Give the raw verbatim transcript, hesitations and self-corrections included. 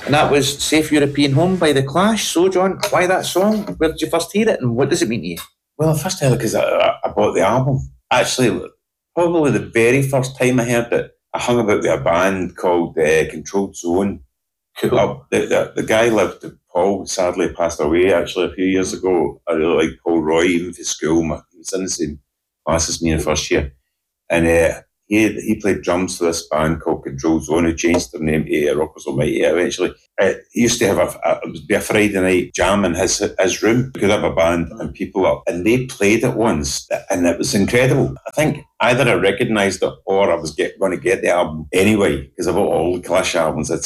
And that was Safe European Home by The Clash. So, John, why that song? Where did you first hear it and what does it mean to you? Well, I first heard it because I, I bought the album. Actually, probably the very first time I heard it, I hung about with a band called uh, Controlled Zone. Cool. Uh, the, the, the guy lived, Paul, sadly passed away actually a few years ago. I really liked Paul Roy, even for school. He was in the same class as me in the first year. And uh, he he played drums for this band called Control Zone, who changed their name to Rockers Almighty eventually. Uh, he used to have a, a, it would be a Friday night jam in his his room. We could have a band and people up. And they played it once, and it was incredible. I think either I recognised it or I was get, going to get the album anyway, because I bought all the Clash albums. I'd